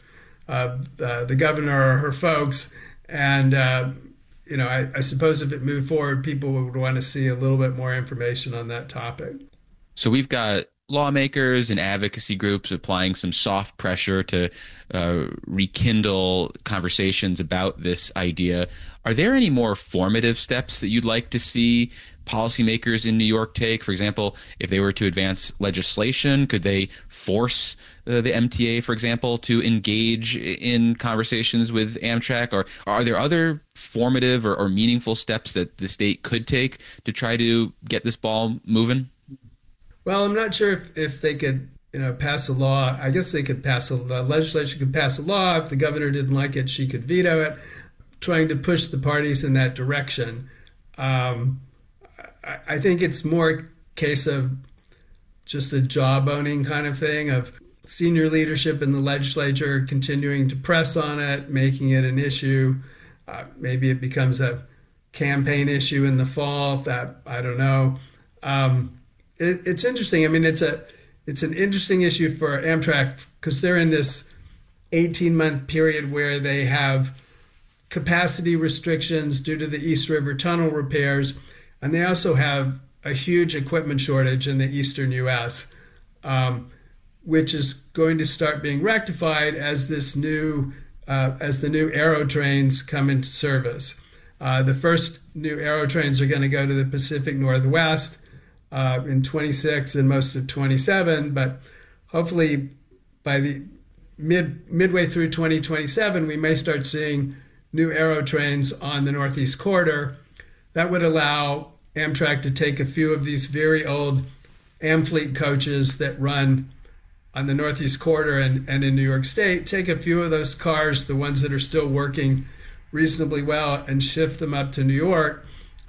of uh, the governor or her folks. And, uh, you know, I, I suppose if it moved forward, people would want to see a little bit more information on that topic. So we've got lawmakers and advocacy groups applying some soft pressure to uh, rekindle conversations about this idea. Are there any more formative steps that you'd like to see policymakers in New York take? For example, if they were to advance legislation, could they force uh, the M T A, for example, to engage in conversations with Amtrak? Or, or are there other formative or, or meaningful steps that the state could take to try to get this ball moving? Well, I'm not sure if, if they could, you know, pass a law. I guess they could pass a the legislature could pass a law. If the governor didn't like it, she could veto it, trying to push the parties in that direction. Um, I, I think it's more a case of just a jawboning kind of thing of senior leadership in the legislature continuing to press on it, making it an issue. Uh, maybe it becomes a campaign issue in the fall. That I don't know. Um, it, it's interesting. I mean, it's a it's an interesting issue for Amtrak because they're in this eighteen month period where they have capacity restrictions due to the East River Tunnel repairs, and they also have a huge equipment shortage in the eastern U S, um, which is going to start being rectified as this new uh, as the new Aero trains come into service. Uh, the first new Aero trains are going to go to the Pacific Northwest uh, in twenty-six and most of twenty-seven, but hopefully by the mid midway through twenty twenty-seven, we may start seeing new Aero trains on the Northeast Corridor. That would allow Amtrak to take a few of these very old Amfleet coaches that run on the Northeast Corridor and, and in New York State, take a few of those cars, the ones that are still working reasonably well, and shift them up to New York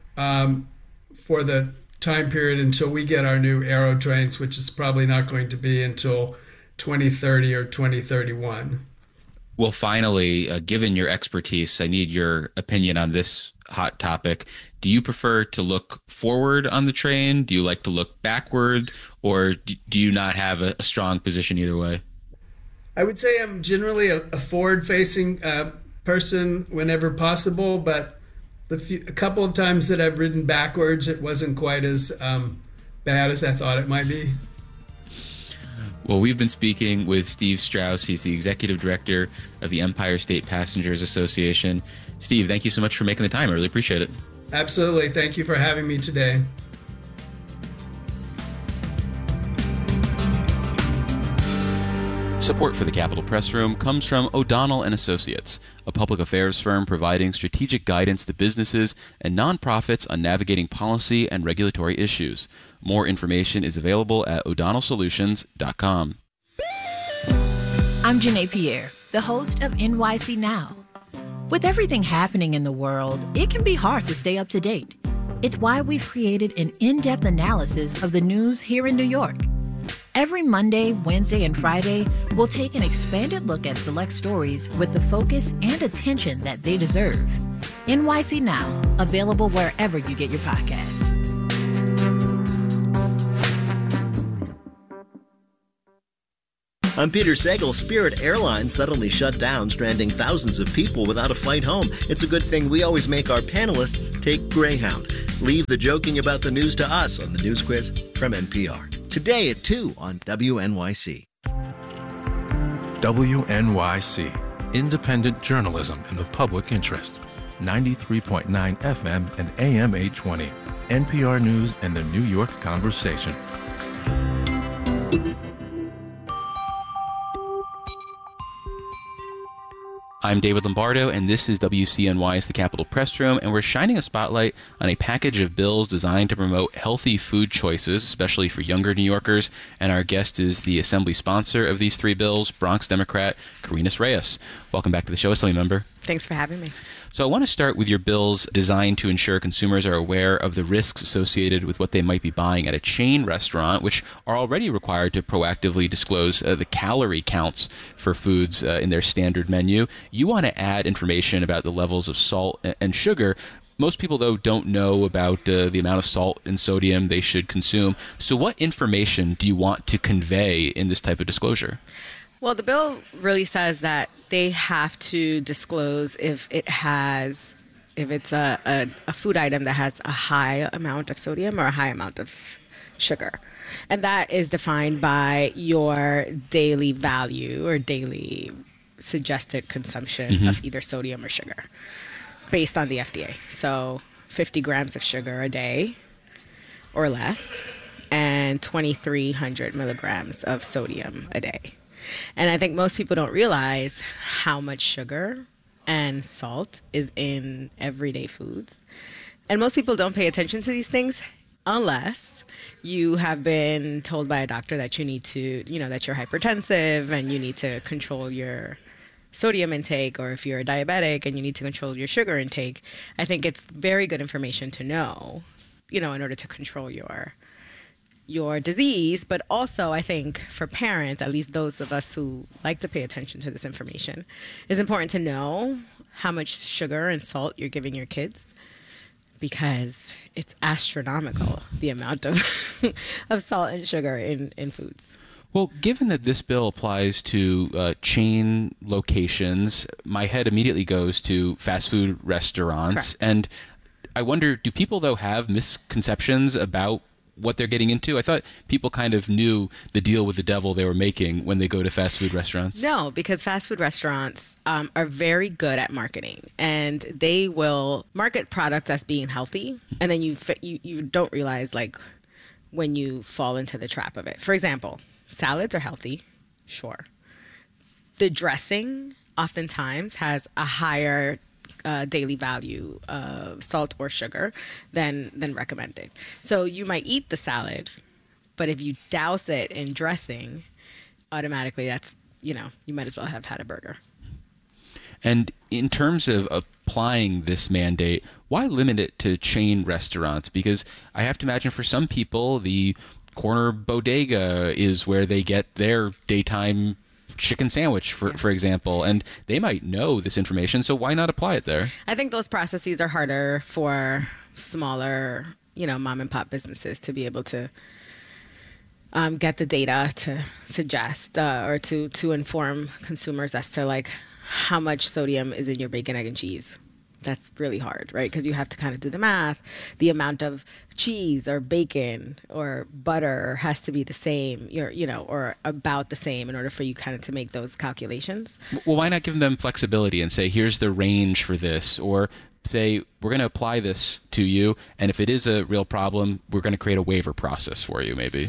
um, for the time period until we get our new Aero trains, which is probably not going to be until twenty thirty or twenty thirty-one. Well, finally, uh, given your expertise, I need your opinion on this hot topic. Do you prefer to look forward on the train? Do you like to look backward? Or do you not have a, a strong position either way? I would say I'm generally a, a forward-facing uh, person whenever possible, but the few, a couple of times that I've ridden backwards, it wasn't quite as um, bad as I thought it might be. Well, we've been speaking with Steve Strauss. He's the executive director of the Empire State Passengers Association. Steve, thank you so much for making the time. I really appreciate it. Absolutely. Thank you for having me today. Support for the Capitol Press Room comes from O'Donnell and Associates, a public affairs firm providing strategic guidance to businesses and nonprofits on navigating policy and regulatory issues. More information is available at o'donnell solutions dot com. I'm Janae Pierre, the host of N Y C Now. With everything happening in the world, it can be hard to stay up to date. It's why we've created an in-depth analysis of the news here in New York. Every Monday, Wednesday, and Friday, we'll take an expanded look at select stories with the focus and attention that they deserve. N Y C Now, available wherever you get your podcasts. I'm Peter Sagal. Spirit Airlines suddenly shut down, stranding thousands of people without a flight home. It's a good thing we always make our panelists take Greyhound. Leave the joking about the news to us on the News Quiz from N P R. Today at two on W N Y C. W N Y C, independent journalism in the public interest. ninety-three point nine F M and A M eight twenty. N P R News and the New York Conversation. I'm David Lombardo, and this is W C N Y's The Capitol Press Room, and we're shining a spotlight on a package of bills designed to promote healthy food choices, especially for younger New Yorkers. And our guest is the Assembly sponsor of these three bills, Bronx Democrat Carinas Reyes. Welcome back to the show, Assembly member. Thanks for having me. So I want to start with your bills designed to ensure consumers are aware of the risks associated with what they might be buying at a chain restaurant, which are already required to proactively disclose uh, the calorie counts for foods uh, in their standard menu. You want to add information about the levels of salt and sugar. Most people, though, don't know about uh, the amount of salt and sodium they should consume. So what information do you want to convey in this type of disclosure? Well, the bill really says that they have to disclose if it has, if it's a, a, a food item that has a high amount of sodium or a high amount of sugar. And that is defined by your daily value or daily suggested consumption mm-hmm. of either sodium or sugar based on the F D A. So fifty grams of sugar a day or less and twenty-three hundred milligrams of sodium a day. And I think most people don't realize how much sugar and salt is in everyday foods. And most people don't pay attention to these things unless you have been told by a doctor that you need to, you know, that you're hypertensive and you need to control your sodium intake, or if you're a diabetic and you need to control your sugar intake. I think it's very good information to know, you know, in order to control your your disease. But also, I think for parents, at least those of us who like to pay attention to this information, it's important to know how much sugar and salt you're giving your kids, because it's astronomical, the amount of of salt and sugar in, in foods. Well, given that this bill applies to uh, chain locations, my head immediately goes to fast food restaurants. Correct. And I wonder, do people, though, have misconceptions about what they're getting into? I thought people kind of knew the deal with the devil they were making when they go to fast food restaurants. No, because fast food restaurants um, are very good at marketing, and they will market products as being healthy, and then you you, you don't realize, like, when you fall into the trap of it. For example, salads are healthy, sure. The dressing oftentimes has a higher Uh, daily value of salt or sugar than than recommended. So you might eat the salad, but if you douse it in dressing, automatically that's, you know, you might as well have had a burger. And in terms of applying this mandate, why limit it to chain restaurants? Because I have to imagine for some people, the corner bodega is where they get their daytime chicken sandwich, for, yeah. for example, and they might know this information, so why not apply it there? I think those processes are harder for smaller, you know, mom and pop businesses to be able to um, get the data to suggest uh, or to, to inform consumers as to, like, how much sodium is in your bacon, egg, and cheese. That's really hard, right? Because you have to kind of do the math. The amount of cheese or bacon or butter has to be the same, you're, you know, or about the same in order for you kind of to make those calculations. Well, why not give them flexibility and say, here's the range for this, or say, we're going to apply this to you, and if it is a real problem, we're going to create a waiver process for you, maybe?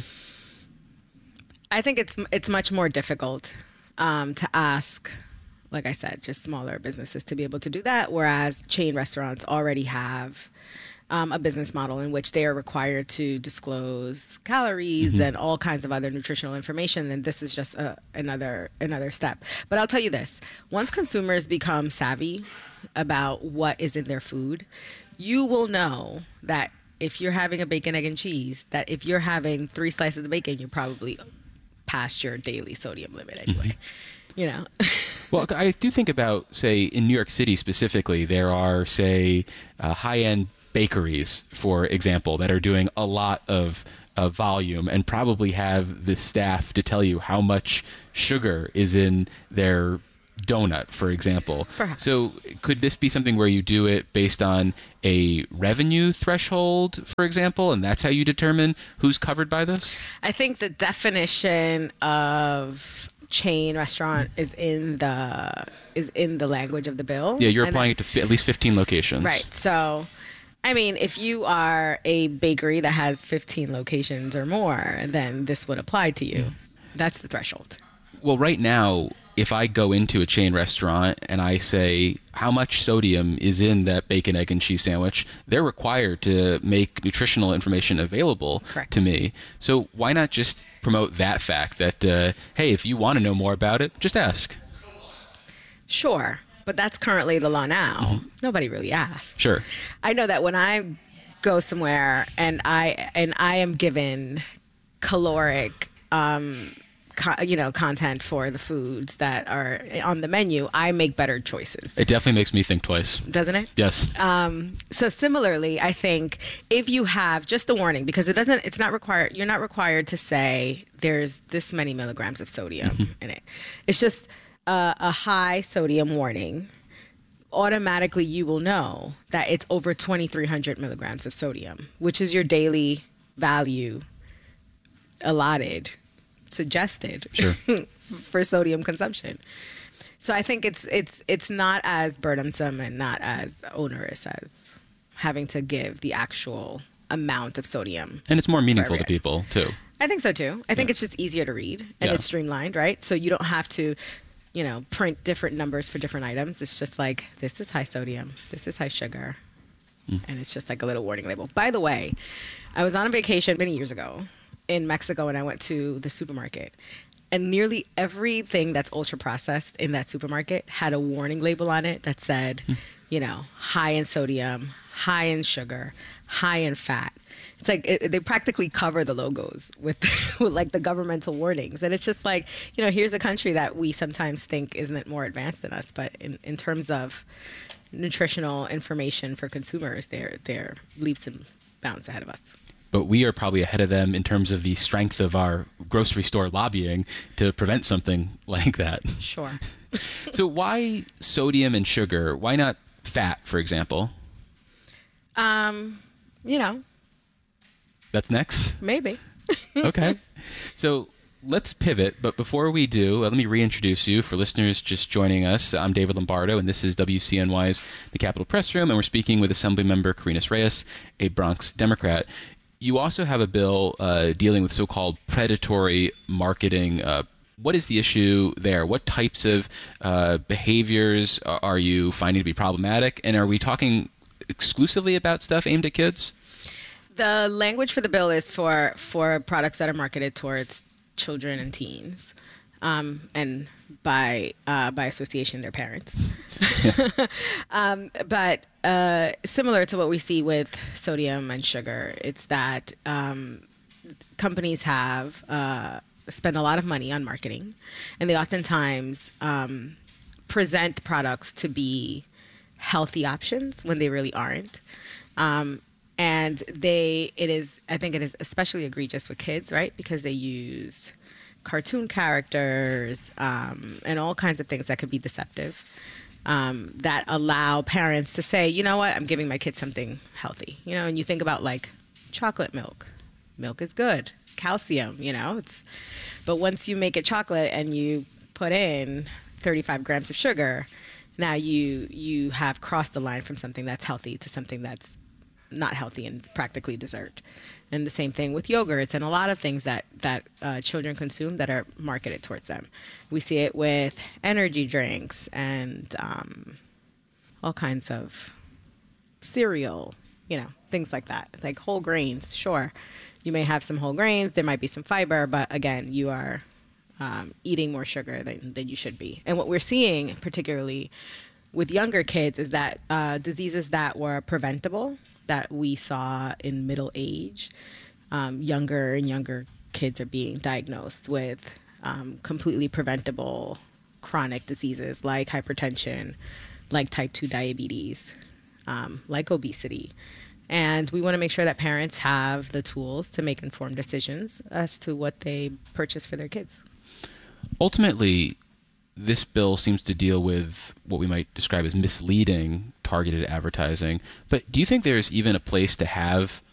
I think it's it's much more difficult um, to ask, like I said, just smaller businesses to be able to do that, whereas chain restaurants already have um, a business model in which they are required to disclose calories mm-hmm. and all kinds of other nutritional information, and this is just a, another another step. But I'll tell you this, once consumers become savvy about what is in their food, you will know that if you're having a bacon, egg, and cheese, that if you're having three slices of bacon, you're probably past your daily sodium limit anyway. Mm-hmm. You know? Well, I do think about, say, in New York City specifically, there are, say, uh, high-end bakeries, for example, that are doing a lot of uh, volume and probably have the staff to tell you how much sugar is in their donut, for example. Perhaps. So could this be something where you do it based on a revenue threshold, for example, and that's how you determine who's covered by this? I think the definition of chain restaurant is in the is in the language of the bill. Yeah, you're And applying it to fi- at least fifteen locations. Right. So, I mean, if you are a bakery that has fifteen locations or more, then this would apply to you. That's the threshold. Well, right now, if I go into a chain restaurant and I say how much sodium is in that bacon, egg, and cheese sandwich, they're required to make nutritional information available Correct. to me. So why not just promote that fact that, uh, hey, if you want to know more about it, just ask. Sure. But that's currently the law now. Nobody really asks. Sure. I know that when I go somewhere and I and I am given caloric um co- you know content for the foods that are on the menu, I make better choices. It definitely makes me think twice. Doesn't it? Yes. Um, so similarly, I think if you have just a warning, because it doesn't, it's not required, you're not required to say there's this many milligrams of sodium in it. It's just a, a high sodium warning. Automatically, you will know that it's over twenty-three hundred milligrams of sodium, which is your daily value allotted, suggested Sure. for sodium consumption. So I think it's it's it's not as burdensome and not as onerous as having to give the actual amount of sodium. And it's more for meaningful every to people, too. I think so too. I think it's just easier to read and Yeah. it's streamlined, right? So you don't have to, you know, print different numbers for different items. It's just like, this is high sodium, this is high sugar. Mm. And it's just like a little warning label. By the way, I was on a vacation many years ago in Mexico and I went to the supermarket. And nearly everything that's ultra processed in that supermarket had a warning label on it that said, you know, high in sodium, high in sugar, high in fat. It's like it, they practically cover the logos with, with like the governmental warnings. And it's just like, you know, here's a country that we sometimes think isn't more advanced than us. But in, in terms of nutritional information for consumers, they're, they're leaps and bounds ahead of us. But we are probably ahead of them in terms of the strength of our grocery store lobbying to prevent something like that. Sure. So why sodium and sugar? Why not fat, for example? Um, you know, That's next? maybe. Okay. So let's pivot. But before we do, uh, let me reintroduce you for listeners just joining us. I'm David Lombardo, and this is W C N Y's The Capitol Press Room, and we're speaking with Assemblymember Carinas Reyes, a Bronx Democrat. You also have a bill uh, dealing with so-called predatory marketing. Uh, what is the issue there? What types of uh, behaviors are you finding to be problematic? And are we talking exclusively about stuff aimed at kids? The language for the bill is for, for products that are marketed towards children and teens, um, and by uh, by association, their parents. um, but uh, similar to what we see with sodium and sugar, it's that um, companies have uh, spent a lot of money on marketing, and they oftentimes um, present products to be healthy options when they really aren't. Um, and they, it is, I think it is especially egregious with kids, right? Because they use cartoon characters um, and all kinds of things that could be deceptive um, that allow parents to say, you know what, I'm giving my kid something healthy. You know, and you think about like chocolate milk. Milk is good. Calcium, you know. It's, but once you make it chocolate and you put in thirty-five grams of sugar, now you you have crossed the line from something that's healthy to something that's not healthy and practically dessert. And the same thing with yogurts and a lot of things that, that uh, children consume that are marketed towards them. We see it with energy drinks and um, all kinds of cereal, you know, things like that. Like whole grains, sure. You may have some whole grains, there might be some fiber, but again, you are um, eating more sugar than, than you should be. And what we're seeing, particularly with younger kids, is that uh, diseases that were preventable, that we saw in middle age, um, younger and younger kids are being diagnosed with um, completely preventable chronic diseases like hypertension, like type two diabetes, um, like obesity, And we want to make sure that parents have the tools to make informed decisions as to what they purchase for their kids. Ultimately, this bill seems to deal with what we might describe as misleading targeted advertising. But do you think there's even a place to have